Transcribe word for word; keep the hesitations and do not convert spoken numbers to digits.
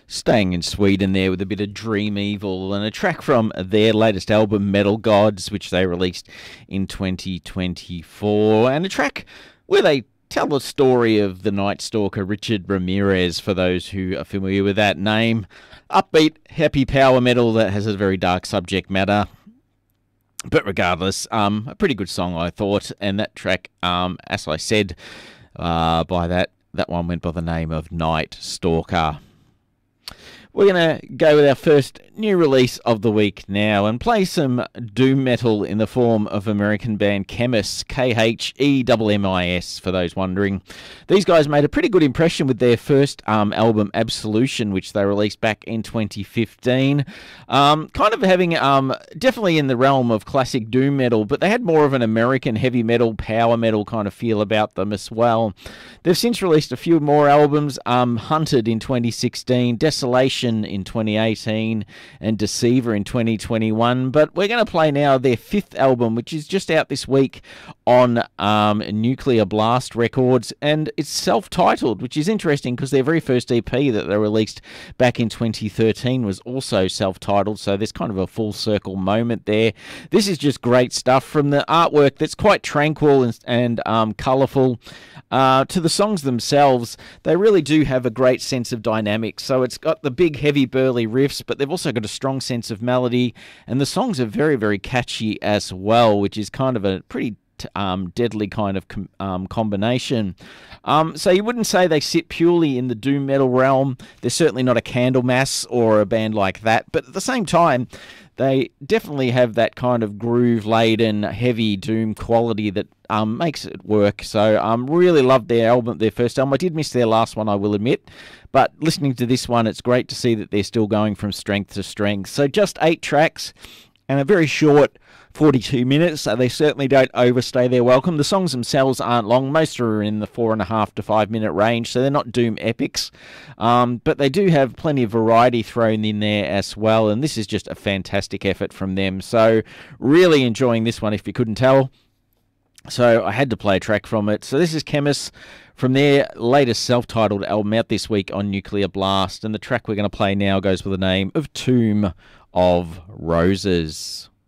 Staying in Sweden there with a bit of Dream Evil and a track from their latest album, Metal Gods, which they released in twenty twenty-four, and a track where they tell the story of the Night Stalker Richard Ramirez, for those who are familiar with that name. Upbeat, happy power metal that has a very dark subject matter. But regardless, um, a pretty good song, I thought, and that track, um, as I said, uh, by that, that one went by the name of Night Stalker. We're going to go with our first new release of the week now and play some doom metal in the form of American band Khemmis, K H E M M I S, for those wondering. These guys made a pretty good impression with their first um, album, Absolution, which they released back in twenty fifteen. Um, kind of having, um, definitely in the realm of classic doom metal, but they had more of an American heavy metal, power metal kind of feel about them as well. They've since released a few more albums, um, Hunted in twenty sixteen, Desolation in twenty eighteen, and Deceiver in twenty twenty-one, but we're going to play now their fifth album, which is just out this week on um, Nuclear Blast Records, and it's self-titled, which is interesting because their very first E P that they released back in twenty thirteen was also self-titled, so there's kind of a full circle moment there. This is just great stuff, from the artwork that's quite tranquil and, and um, colourful, uh, to the songs themselves. They really do have a great sense of dynamics, so it's got the big heavy burly riffs, but they've also got a strong sense of melody, and the songs are very, very catchy as well, which is kind of a pretty um, deadly kind of com- um, combination. Um, so you wouldn't say they sit purely in the doom metal realm. They're certainly not a Candlemass or a band like that, but at the same time, they definitely have that kind of groove-laden, heavy doom quality that um, makes it work. So I um, really loved their album, their first album. I did miss their last one, I will admit. But listening to this one, it's great to see that they're still going from strength to strength. So just eight tracks and a very short forty-two minutes, so they certainly don't overstay their welcome. The songs themselves aren't long. Most are in the four and a half to five minute range, so they're not doom epics. Um, but they do have plenty of variety thrown in there as well, and this is just a fantastic effort from them. So really enjoying this one, if you couldn't tell. So I had to play a track from it. So this is Khemmis from their latest self-titled album out this week on Nuclear Blast, and the track we're going to play now goes with the name of Tomb of Roses.